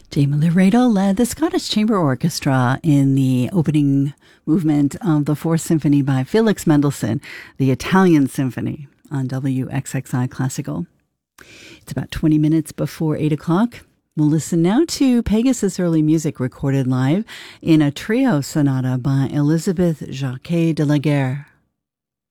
Jamie Laredo led the Scottish Chamber Orchestra in the opening movement of the Fourth Symphony by Felix Mendelssohn, the Italian Symphony, on WXXI Classical. It's about 20 minutes before 8 o'clock. We'll listen now to Pegasus Early Music recorded live in a trio sonata by Elizabeth Jacquet de la Guerre.